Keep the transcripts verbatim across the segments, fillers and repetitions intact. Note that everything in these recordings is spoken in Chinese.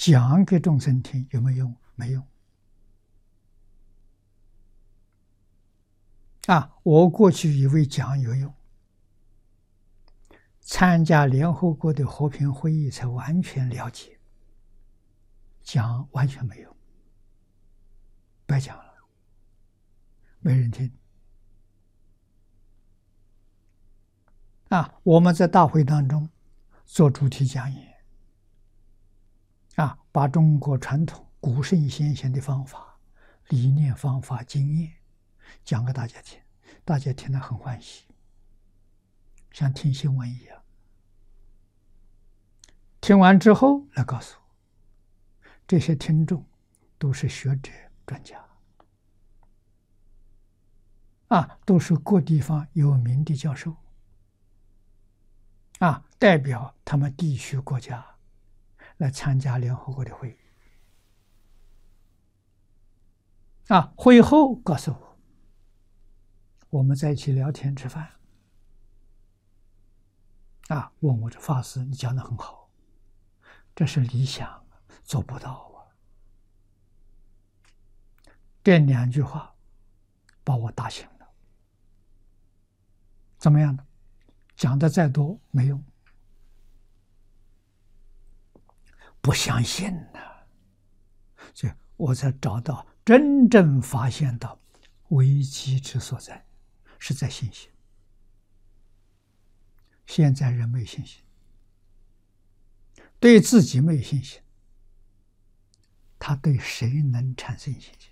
讲给众生听有没有用？没用。啊，我过去以为讲有用，参加联合国的和平会议才完全了解，讲完全没用，白讲了，没人听。啊，我们在大会当中做主题讲演，啊，把中国传统古圣先贤的方法、理念、方法、经验讲给大家听，大家听得很欢喜，像听新闻一样。听完之后来告诉我，这些听众都是学者专家，啊，都是各地方有名的教授，啊，代表他们地区国家来参加联合国的会议。啊，会后告诉我，我们在一起聊天吃饭，啊，问我这法师，你讲得很好，这是理想，做不到啊。这两句话把我打醒了。怎么样呢？讲的再多没用，不相信呢、啊。所以我才找到真正发现到危机之所在，是在信心。现在人没信心，对自己没信心，他对谁能产生信心？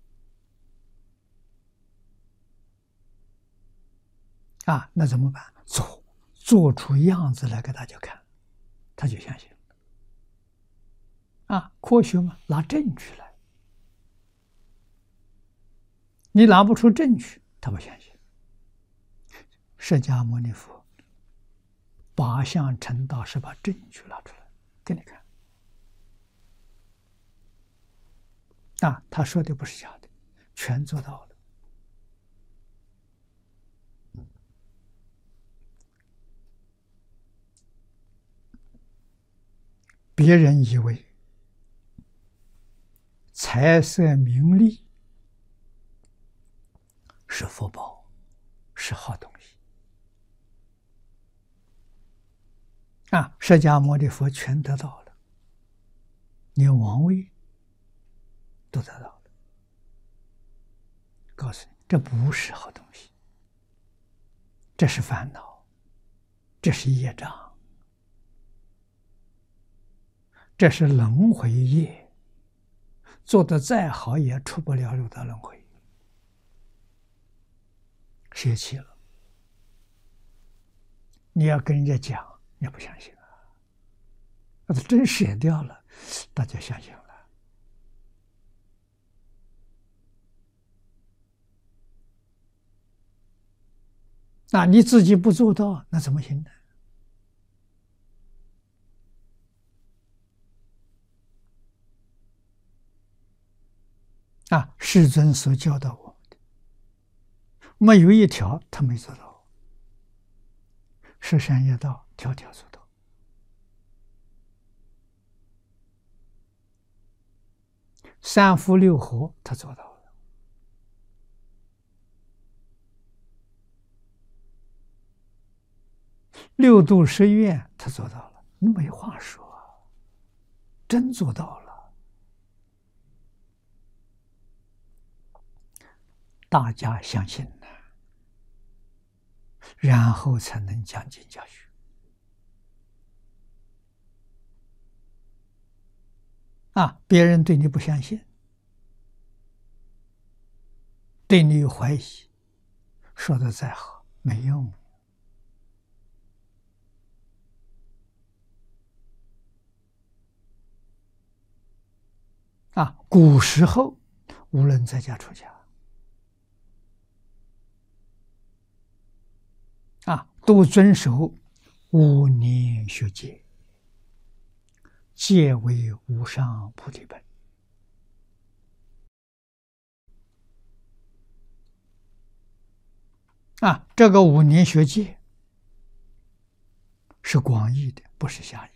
啊，那怎么办？做做出样子来给大家看，他就相信了。啊，科学嘛，拿证据来，你拿不出证据，他不相信。释迦牟尼佛八相成道是把证据拿出来给你看。啊，他说的不是假的，全做到了。别人以为财色名利是福报，是好东西。啊，释迦牟尼佛全得到了，连王位都得到了。告诉你，这不是好东西，这是烦恼，这是业障，这是轮回业，做得再好也出不了六道轮回。舍弃了，你要跟人家讲，你不相信啊？那他真舍掉了，大家相信了。那你自己不做到，那怎么行呢？啊，世尊所教导我们的，没有一条他没做到。十善业道，条条做到。三福六和，他做到了。六度十愿，他做到了。你没话说，真做到了。大家相信呢，然后才能讲经教学。啊，别人对你不相信，对你有怀疑，说的再好没用。啊，古时候无论在家出家，啊，都遵守五年学戒，戒为无上菩提本。啊，这个五年学戒是广义的，不是狭义。